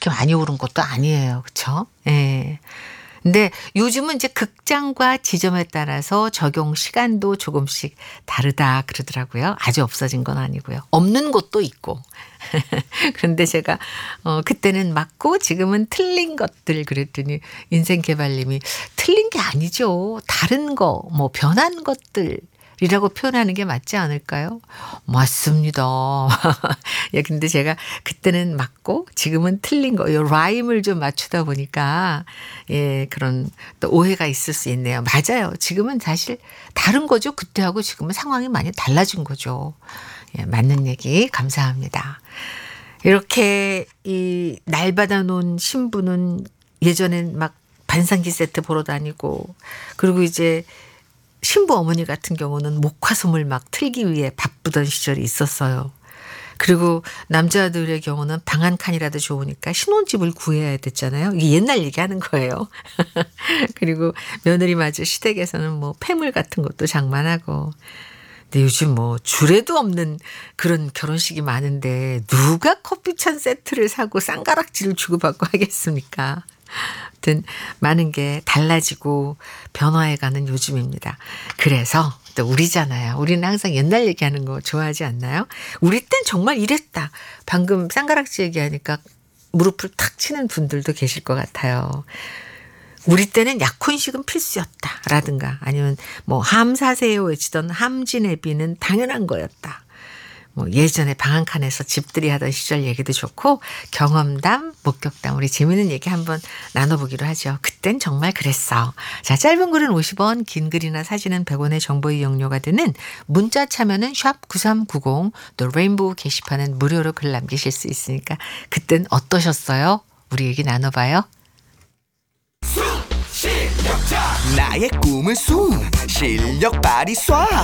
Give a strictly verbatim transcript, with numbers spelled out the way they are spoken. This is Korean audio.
그렇게 많이 오른 것도 아니에요. 그렇죠? 예. 근데 요즘은 이제 극장과 지점에 따라서 적용 시간도 조금씩 다르다 그러더라고요. 아주 없어진 건 아니고요. 없는 곳도 있고. 그런데 제가 어 그때는 맞고 지금은 틀린 것들 그랬더니 인생개발님이 틀린 게 아니죠. 다른 거 뭐 변한 것들이라고 표현하는 게 맞지 않을까요? 맞습니다. 예, 근데 제가 그때는 맞고 지금은 틀린 거, 요 라임을 좀 맞추다 보니까 예, 그런 또 오해가 있을 수 있네요. 맞아요. 지금은 사실 다른 거죠. 그때하고 지금은 상황이 많이 달라진 거죠. 예, 맞는 얘기 감사합니다. 이렇게 이 날받아 놓은 신부는 예전엔 막 반상기 세트 보러 다니고 그리고 이제 신부 어머니 같은 경우는 목화솜을 막 틀기 위해 바쁘던 시절이 있었어요. 그리고 남자들의 경우는 방 한 칸이라도 좋으니까 신혼집을 구해야 됐잖아요. 이게 옛날 얘기하는 거예요. 그리고 며느리마저 시댁에서는 뭐 폐물 같은 것도 장만하고. 근데 요즘 뭐 줄에도 없는 그런 결혼식이 많은데 누가 커피찬 세트를 사고 쌍가락질을 주고받고 하겠습니까? 아무튼 많은 게 달라지고 변화해가는 요즘입니다. 그래서 또 우리잖아요. 우리는 항상 옛날 얘기하는 거 좋아하지 않나요? 우리 땐 정말 이랬다. 방금 쌍가락질 얘기하니까 무릎을 탁 치는 분들도 계실 것 같아요. 우리 때는 약혼식은 필수였다라든가 아니면 뭐 함 사세요 외치던 함진애비는 당연한 거였다. 뭐 예전에 방 한 칸에서 집들이 하던 시절 얘기도 좋고 경험담, 목격담 우리 재미있는 얘기 한번 나눠보기로 하죠. 그땐 정말 그랬어. 자, 짧은 글은 오십 원, 긴 글이나 사진은 백 원의 정보 이용료가 드는 문자 참여는 샵 구삼구공 또 레인보우 게시판은 무료로 글 남기실 수 있으니까 그땐 어떠셨어요? 우리 얘기 나눠봐요. 실력자 나의 꿈은 숨 실력 발휘 쏴